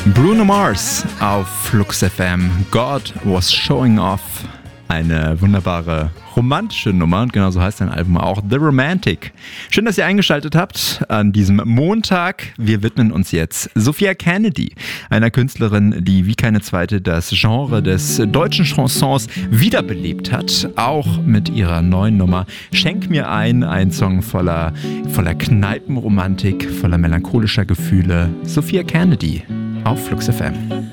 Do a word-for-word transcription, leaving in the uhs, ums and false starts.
Bruno Mars auf Flux F M. God was showing off. Eine wunderbare romantische Nummer und genau so heißt sein Album auch, The Romantic. Schön, dass ihr eingeschaltet habt an diesem Montag. Wir widmen uns jetzt Sophia Kennedy, einer Künstlerin, die wie keine zweite das Genre des deutschen Chansons wiederbelebt hat. Auch mit ihrer neuen Nummer Schenk mir ein, ein Song voller, voller Kneipenromantik, voller melancholischer Gefühle. Sophia Kennedy auf Flux F M.